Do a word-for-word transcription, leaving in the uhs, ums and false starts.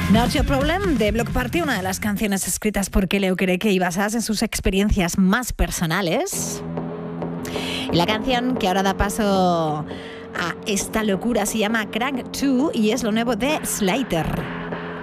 Not Your Problem, de Bloc Party, una de las canciones escritas por Kelly Okereke y basadas en sus experiencias más personales. Y la canción que ahora da paso a esta locura se llama Crank dos y es lo nuevo de Slater.